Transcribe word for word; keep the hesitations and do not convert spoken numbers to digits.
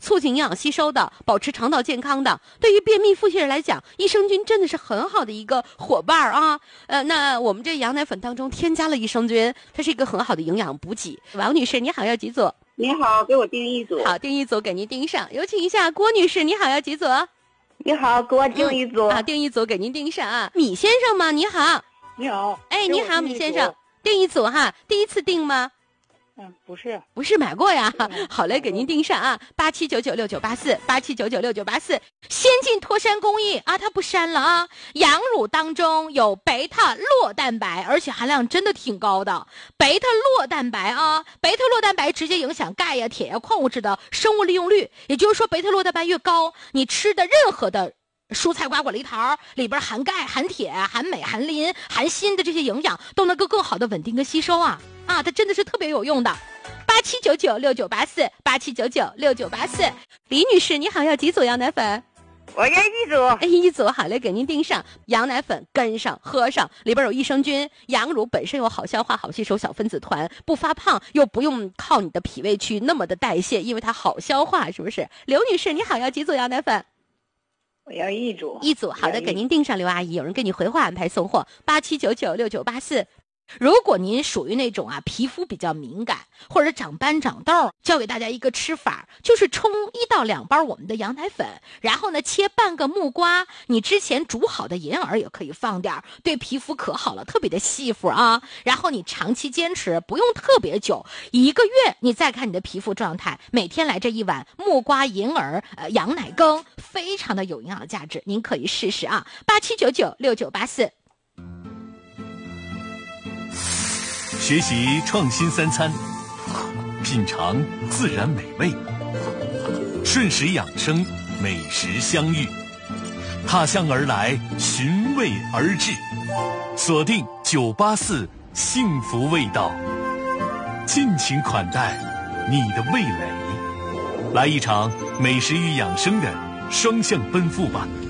促进营养吸收的，保持肠道健康的。对于便秘腹泻来讲，益生菌真的是很好的一个伙伴啊。呃，那我们这羊奶粉当中添加了益生菌，它是一个很好的营养补给。王女士，你好，要几组？ 你好，给我订一组。 好，订一组给您订上。有请一下郭女士，你好，要几组？ 你好，给我订一组。 嗯、啊，订一组给您订上啊。米先生吗？你好。 你好。 哎，你好，米先生，订一组哈。第一次订吗？ 嗯，不是， 不是买过呀。好嘞，给您订上啊，八七九九六九八四，八七九九六九八四。先进脱山工艺啊，它不删了啊。羊乳当中有贝塔酪蛋白，而且含量真的挺高的。贝塔酪蛋白啊，贝塔酪蛋白直接影响钙呀、铁呀、矿物质的生物利用率。也就是说，贝塔酪蛋白越高，你吃的任何的蔬菜瓜果梨桃里边含钙、含铁、含镁、含磷、含锌的这些营养，都能够更好的稳定跟吸收啊。啊，它真的是特别有用的。八七九九六九八四，八七九九六九八四。李女士，你好，要几组羊奶粉？ 我要一组。 哎，一组，好嘞，给您订上。羊奶粉跟上喝上，里边有益生菌，羊乳本身有好消化、好吸收小分子团，不发胖，又不用靠你的脾胃去那么的代谢，因为它好消化，是不是？刘女士，你好，要几组羊奶粉？ 我要一组。 一组，好的，给您订上。刘阿姨，有人给你回话安排送货。八七九九六九八四。如果您属于那种啊皮肤比较敏感或者长斑长痘，教给大家一个吃法，就是冲一到两包我们的羊奶粉，然后呢切半个木瓜，你之前煮好的银耳也可以放点，对皮肤可好了，特别的细肤啊。然后你长期坚持，不用特别久，一个月你再看你的皮肤状态，每天来这一碗木瓜银耳呃羊奶羹，非常的有营养价值，您可以试试啊。八七九九六九八四。 学习创新三餐，品尝自然美味，顺时养生，美食相遇，踏香而来，寻味而至，锁定九八四幸福味道，尽情款待你的味蕾，来一场美食与养生的双向奔赴吧。